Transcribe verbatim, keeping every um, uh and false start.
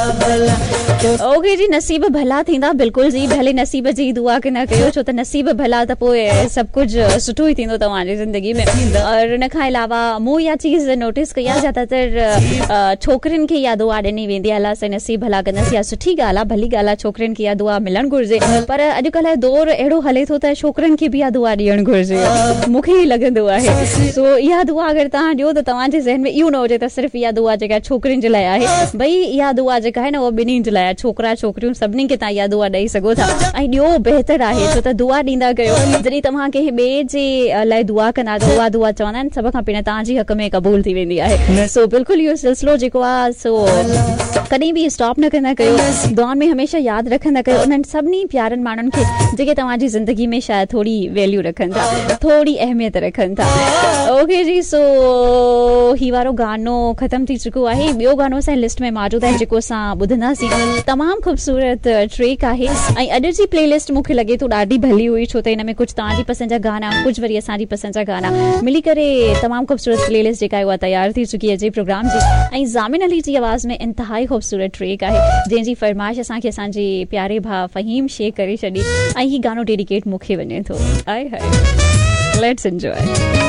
Okay जी, नसीब भला थींदा, बिल्कुल जी, भले नसीब जी दुआ कंदा कयो, छो त नसीब भला त पोइ सभु कुझु सुठो ई थींदो तव्हांजी ज़िंदगी में। और इन खां अलावा मूं इहा चीज़ नोटिस कई आहे, ज़्यादातर छोकिरियुनि खे इहा दुआ ॾिनी वेंदी आहे, असां नसीब भला कंदासीं, इहा सुठी ॻाल्हि आहे, भली ॻाल्हि आहे, छोकिरियुनि खे इहा दुआ मिलणु घुरिजे। पर अॼुकल्ह दौर अहिड़ो हले थो त छोकिरनि खे बि इहा दुआ ॾियणु घुरिजे, मूंखे ई लॻंदो आहे। सो इहा दुआ अगरि तव्हां ॾियो त तव्हांजे ज़हन में इहो न हुजे त सिर्फ़ु इहा दुआ जेका छोकिरियुनि जे लाइ आहे, भई इहा दुआ जेका आहे न उहा ॿिन्हिनि जे लाइ आहे, छोकिरा छोकिरियूं सभिनी खे तव्हां इहा दुआ ॾेई सघो था। ऐं ॾियो बहितर आहे, छो त दुआ ॾींदा कयो, जॾहिं तव्हां कंहिं ॿिए जे लाइ दुआ कंदा त उहा दुआ चवंदा आहिनि सभ खां पहिरियों तव्हांजी हक़ में क़बूल थी वेंदी आहे। सो बिल्कुलु इहो सिलसिलो जेको आहे सो कॾहिं बि स्टॉप न कंदा कयो, दुआउनि में हमेशह यादि रखंदा कयो उन्हनि सभिनी प्यारनि माण्हुनि खे जेके तव्हांजी ज़िंदगी में शायदि थोरी वैल्यू रखनि था, थोरी अहमियत रखनि था। ओके जी, सो ही वारो गानो ख़तमु थी चुको आहे। ॿियो गानो असांजी लिस्ट में मौजूदु आहे जेको असां ॿुधंदासीं, तमामु ख़ूबसूरत ट्रैक आहे। ऐं अॼु जी प्लेलिस्ट मूंखे लॻे थो ॾाढी भली हुई, छो त हिन में कुझु तव्हांजी पसंदि जा गाना, कुझु वरी असांजी पसंदि जा गाना मिली करे तमामु ख़ूबसूरत प्लेलिस्ट जेका आहे उहा तयारु थी चुकी आहे जे प्रोग्राम जी। ऐं ज़ामिन अली जी आवाज़ में इंतिहाई ख़ूबसूरत ट्रैक आहे, जंहिंजी फरमाइश असांखे असांजे प्यारे भाउ फ़हीम शेख करे छॾी, ऐं ही गानो डेडिकेट मूंखे वञे थो। आए हाय, लेट्स एंजॉय।